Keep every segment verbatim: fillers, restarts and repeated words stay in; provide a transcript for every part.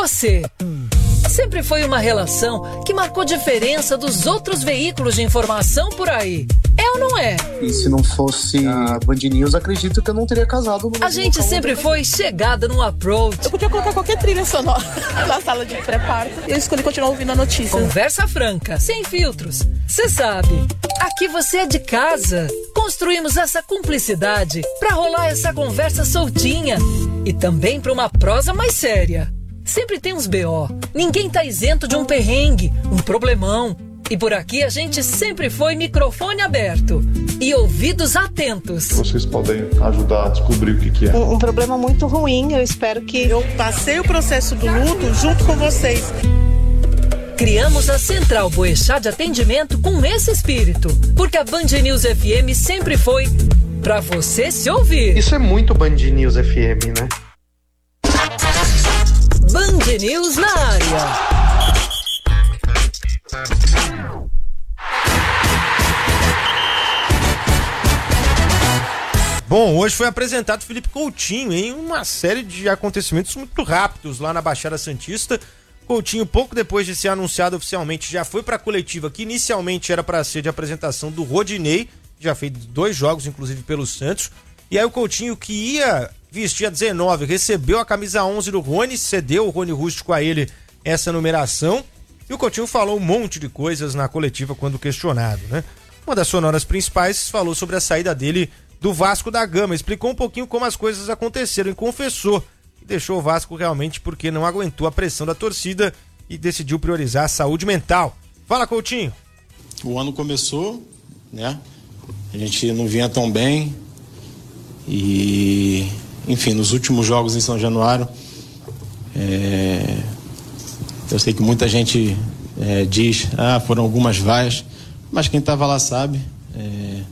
Você sempre foi uma relação que marcou diferença dos outros veículos de informação por aí. É ou não é? E se não fosse a Band News, acredito que eu não teria casado no A gente sempre foi chegada no approach. Eu podia colocar qualquer trilha sonora na sala de pré-parto. Eu escolhi continuar ouvindo a notícia. Conversa franca, sem filtros. Você sabe, aqui você é de casa. Construímos essa cumplicidade pra rolar essa conversa soltinha. E também pra uma prosa mais séria. Sempre tem uns B O. Ninguém tá isento de um perrengue, um problemão. E por aqui a gente sempre foi microfone aberto e ouvidos atentos. Vocês podem ajudar a descobrir o que, que é. Um, um problema muito ruim, eu espero que... Eu passei o processo do luto junto com vocês. Criamos a Central Boechat de atendimento com esse espírito, porque a Band News F M sempre foi pra você se ouvir. Isso é muito Band News F M, né? Band News na área. Bom, hoje foi apresentado Felipe Coutinho em uma série de acontecimentos muito rápidos lá na Baixada Santista. Coutinho, pouco depois de ser anunciado oficialmente, já foi para a coletiva que inicialmente era para ser de apresentação do Rodinei, já fez dois jogos, inclusive pelo Santos. E aí o Coutinho, que ia vestir a dezenove, recebeu a camisa onze do Rony, cedeu o Rony Rústico a ele essa numeração. E o Coutinho falou um monte de coisas na coletiva quando questionado, né? Uma das sonoras principais falou sobre a saída dele do Vasco da Gama, explicou um pouquinho como as coisas aconteceram e confessou que deixou o Vasco realmente porque não aguentou a pressão da torcida e decidiu priorizar a saúde mental. Fala, Coutinho. O ano começou, né? A gente não vinha tão bem e, enfim, nos últimos jogos em São Januário, é... eu sei que muita gente é, diz, ah, foram algumas vaias, mas quem estava lá sabe. É...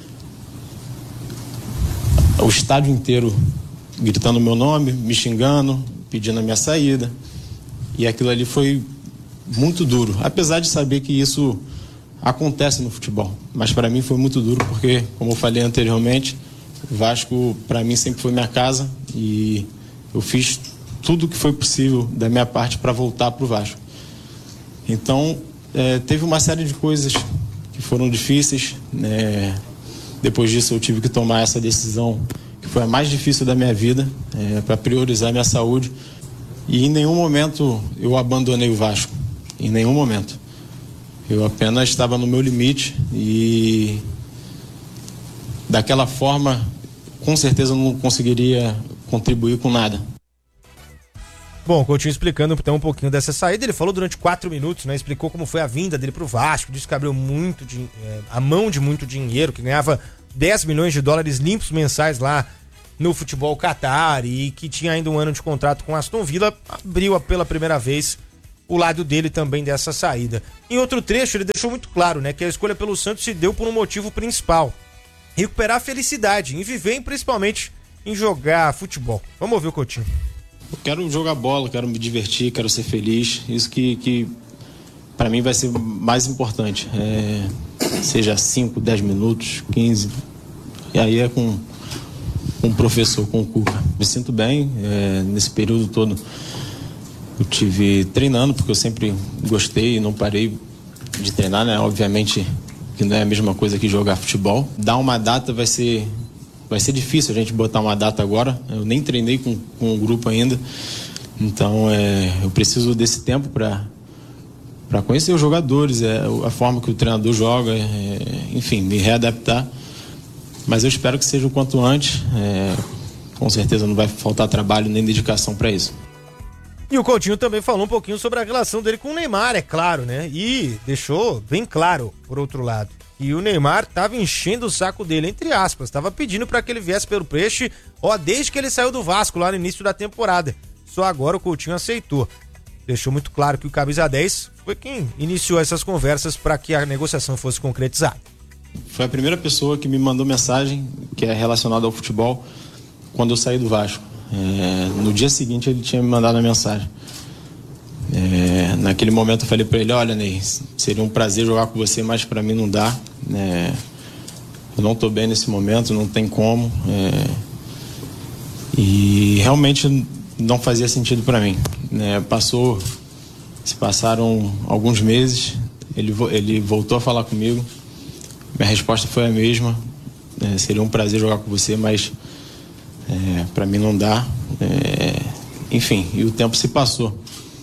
O estádio inteiro gritando meu nome, me xingando, pedindo a minha saída. E aquilo ali foi muito duro, apesar de saber que isso acontece no futebol. Mas para mim foi muito duro porque, como eu falei anteriormente, o Vasco para mim sempre foi minha casa e eu fiz tudo o que foi possível da minha parte para voltar para o Vasco. Então, é, teve uma série de coisas que foram difíceis, né? Depois disso eu tive que tomar essa decisão que foi a mais difícil da minha vida, é, para priorizar minha saúde, e em nenhum momento eu abandonei o Vasco, em nenhum momento. Eu apenas estava no meu limite e daquela forma com certeza eu não conseguiria contribuir com nada. Bom, o Coutinho explicando então um pouquinho dessa saída, ele falou durante quatro minutos, né? Explicou como foi a vinda dele pro Vasco, disse que abriu muito, de, é, a mão de muito dinheiro, que ganhava dez milhões de dólares limpos mensais lá no futebol Qatar e que tinha ainda um ano de contrato com Aston Villa, abriu pela primeira vez o lado dele também dessa saída. Em outro trecho ele deixou muito claro, né, que a escolha pelo Santos se deu por um motivo principal: recuperar a felicidade em viver e principalmente em jogar futebol. Vamos ouvir o Coutinho. Eu quero jogar bola, quero me divertir, quero ser feliz. Isso que, que para mim vai ser mais importante. É, seja cinco, dez minutos, quinze. E aí é com, com o professor, com o Cuca. Me sinto bem. É, nesse período todo eu tive treinando, porque eu sempre gostei e não parei de treinar, né? Obviamente que não é a mesma coisa que jogar futebol. Dar uma data vai ser... Vai ser difícil a gente botar uma data agora. Eu nem treinei com, com o grupo ainda. Então, é, eu preciso desse tempo para para conhecer os jogadores, é, a forma que o treinador joga, é, enfim, me readaptar. Mas eu espero que seja o quanto antes. É, com certeza não vai faltar trabalho nem dedicação para isso. E o Coutinho também falou um pouquinho sobre a relação dele com o Neymar, é claro, né? E deixou bem claro, por outro lado, e o Neymar tava enchendo o saco dele, entre aspas, tava pedindo para que ele viesse pelo Peixe, ó, desde que ele saiu do Vasco lá no início da temporada. Só agora o Coutinho aceitou. Deixou muito claro que o camisa dez foi quem iniciou essas conversas para que a negociação fosse concretizada. Foi a primeira pessoa que me mandou mensagem que é relacionada ao futebol quando eu saí do Vasco. É, no dia seguinte ele tinha me mandado a mensagem. É, naquele momento eu falei para ele: olha, Ney, seria um prazer jogar com você, mas para mim não dá. É, eu não tô bem nesse momento, não tem como. É, e realmente não fazia sentido para mim, né? Passou, se passaram alguns meses, ele, ele voltou a falar comigo, minha resposta foi a mesma, é, seria um prazer jogar com você, mas é, para mim não dá, é, enfim, e o tempo se passou.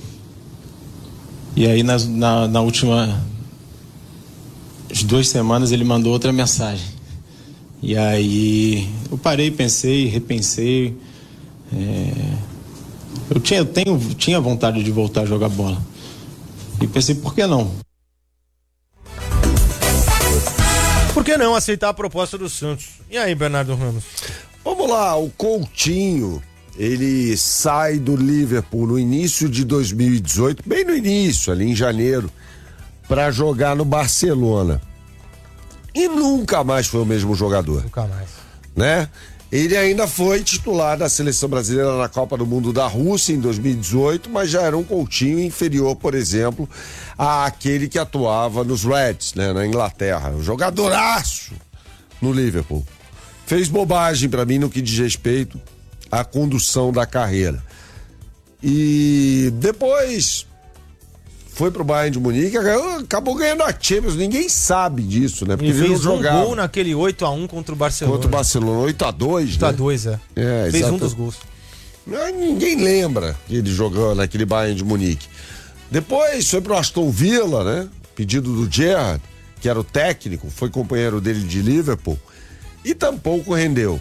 E aí na, na, na última as duas semanas ele mandou outra mensagem. E aí eu parei, pensei, repensei. É, eu tinha, eu tenho, tinha vontade de voltar a jogar bola. E pensei, por que não? Por que não aceitar a proposta do Santos? E aí, Bernardo Ramos? Vamos lá, o Coutinho, ele sai do Liverpool no início de dois mil e dezoito, bem no início, ali em janeiro, para jogar no Barcelona. E nunca mais foi o mesmo jogador. Nunca mais. Né? Ele ainda foi titular da seleção brasileira na Copa do Mundo da Rússia em dois mil e dezoito, mas já era um Coutinho inferior, por exemplo, àquele que atuava nos Reds, né, na Inglaterra. Um jogadoraço no Liverpool. Fez bobagem para mim no que diz respeito à condução da carreira. E depois foi pro Bayern de Munique, acabou ganhando a Champions, ninguém sabe disso, né? Porque ele fez um gol naquele oito a um contra o Barcelona. Contra o Barcelona, oito a dois, oito a dois, né? é. é. Fez exatamente. Um dos gols. Ninguém lembra que ele jogou naquele Bayern de Munique. Depois foi pro Aston Villa, né? Pedido do Gerrard, que era o técnico, foi companheiro dele de Liverpool, e tampouco rendeu.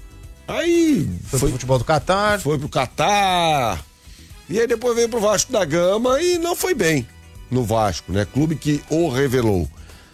Aí foi, foi pro futebol do Catar. Foi pro Catar. E aí depois veio pro Vasco da Gama e não foi bem no Vasco, né? Clube que o revelou.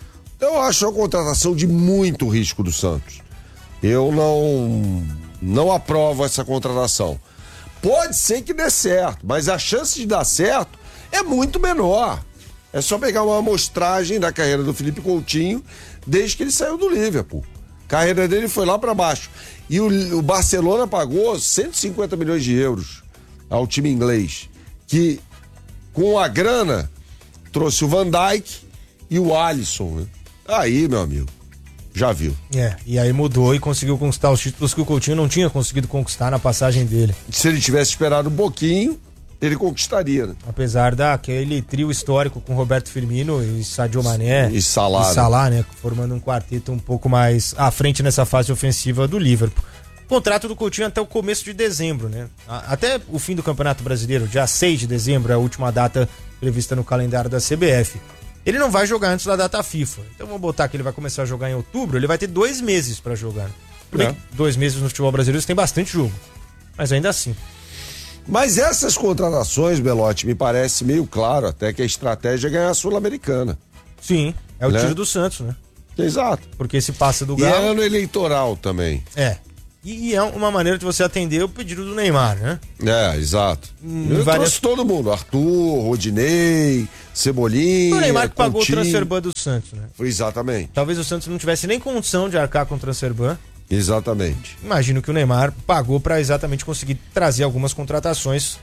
Eu acho uma contratação de muito risco do Santos. Eu não, não aprovo essa contratação. Pode ser que dê certo, mas a chance de dar certo é muito menor. É só pegar uma amostragem da carreira do Felipe Coutinho desde que ele saiu do Liverpool. A carreira dele foi lá para baixo. E o, o Barcelona pagou cento e cinquenta milhões de euros ao time inglês, que com a grana trouxe o Van Dijk e o Alisson, né? Aí, meu amigo, já viu. É, e aí mudou e conseguiu conquistar os títulos que o Coutinho não tinha conseguido conquistar na passagem dele. Se ele tivesse esperado um pouquinho, ele conquistaria, né? Apesar daquele trio histórico com Roberto Firmino e Sadio Mané e Salah, e Salah, né? Formando um quarteto um pouco mais à frente nessa fase ofensiva do Liverpool. Contrato do Coutinho até o começo de dezembro, né? Até o fim do Campeonato Brasileiro, dia seis de dezembro, é a última data prevista no calendário da C B F. Ele não vai jogar antes da data FIFA. Então vamos botar que ele vai começar a jogar em outubro, ele vai ter dois meses pra jogar. É. Dois meses no futebol brasileiro tem bastante jogo. Mas ainda assim. Mas essas contratações, Belotti, me parece meio claro até que a estratégia é ganhar a Sul-Americana. Sim, é o né? tiro do Santos, né? Exato. Porque se passa do Galo... E é ano eleitoral também. É. E é uma maneira de você atender o pedido do Neymar, né? É, exato. Hum, Eu várias... trouxe todo mundo. Arthur, Rodinei, Cebolinha, o Neymar que pagou Coutinho. o transferban do Santos, né? Foi exatamente. Talvez o Santos não tivesse nem condição de arcar com o transferban. Exatamente. Imagino que o Neymar pagou para exatamente conseguir trazer algumas contratações.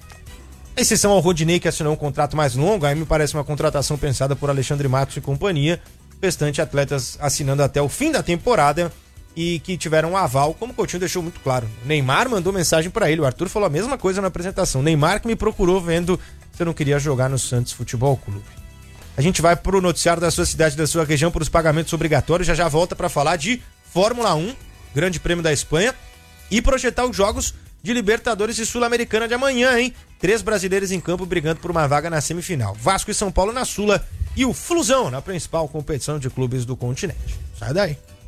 A exceção ao Rodinei, que assinou um contrato mais longo, aí me parece uma contratação pensada por Alexandre Matos e companhia. Restante atletas assinando até o fim da temporada e que tiveram um aval, como o Coutinho deixou muito claro. O Neymar mandou mensagem para ele, o Arthur falou a mesma coisa na apresentação. Neymar que me procurou vendo se eu não queria jogar no Santos Futebol Clube. A gente vai pro noticiário da sua cidade, da sua região, para os pagamentos obrigatórios, já já volta para falar de Fórmula um, Grande Prêmio da Espanha, e projetar os jogos de Libertadores e Sul-Americana de amanhã, hein? Três brasileiros em campo brigando por uma vaga na semifinal. Vasco e São Paulo na Sula e o Flusão na principal competição de clubes do continente. Sai daí.